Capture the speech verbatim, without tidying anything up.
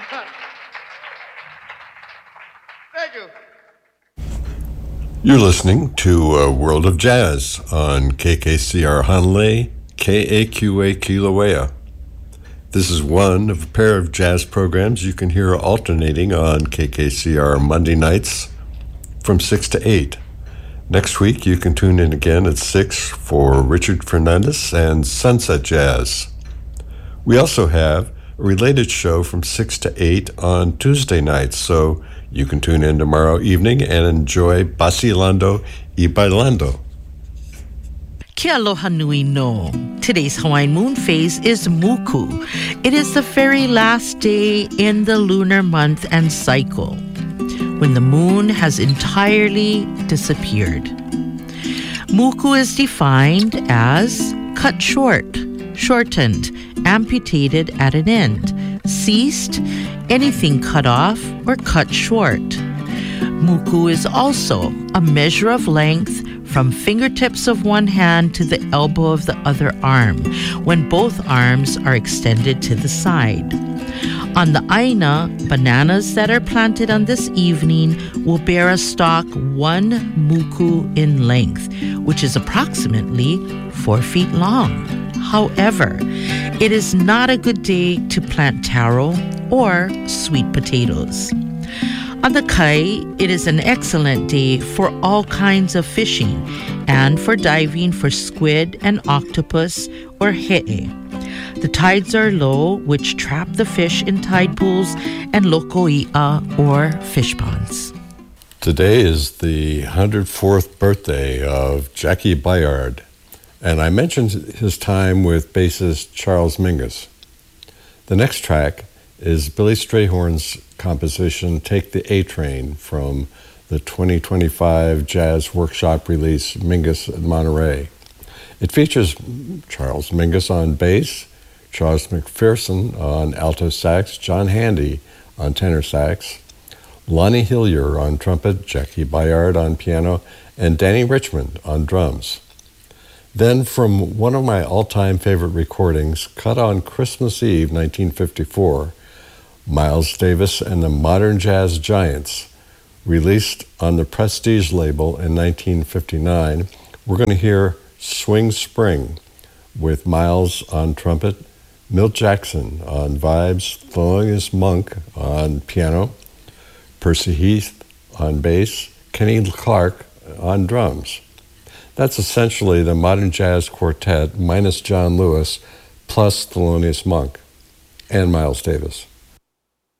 Thank you. You're listening to uh, World of Jazz on K K C R Hanalei, K A Q A Kilauea. This is one of a pair of jazz programs you can hear alternating on K K C R Monday nights from six to eight. Next week, you can tune in again at six for Richard Fernandez and Sunset Jazz. We also have a related show from six to eight on Tuesday nights, so you can tune in tomorrow evening and enjoy Basilando y Bailando. Kia aloha nui no. Today's Hawaiian moon phase is Muku. It is the very last day in the lunar month and cycle, when the moon has entirely disappeared. Muku is defined as cut short, shortened, amputated at an end, ceased, anything cut off or cut short. Muku is also a measure of length from fingertips of one hand to the elbow of the other arm, when both arms are extended to the side. On the Aina, bananas that are planted on this evening will bear a stalk one muku in length, which is approximately four feet long. However, it is not a good day to plant taro or sweet potatoes. On the Kai, it is an excellent day for all kinds of fishing and for diving for squid and octopus or he'e. The tides are low, which trap the fish in tide pools and lokoi'a or fish ponds. Today is the one hundred fourth birthday of Jackie Bayard, and I mentioned his time with bassist Charles Mingus. The next track is Billy Strayhorn's composition Take the A Train from the twenty twenty-five Jazz Workshop release Mingus at Monterey. It features Charles Mingus on bass, Charles McPherson on alto sax, John Handy on tenor sax, Lonnie Hillier on trumpet, Jackie Bayard on piano, and Danny Richmond on drums. Then from one of my all-time favorite recordings, cut on Christmas Eve nineteen fifty-four, Miles Davis and the Modern Jazz Giants, released on the Prestige label in nineteen fifty-nine, we're going to hear Swing Spring with Miles on trumpet, Milt Jackson on vibes, Thelonious Monk on piano, Percy Heath on bass, Kenny Clark on drums. That's essentially the Modern Jazz Quartet minus John Lewis plus Thelonious Monk and Miles Davis.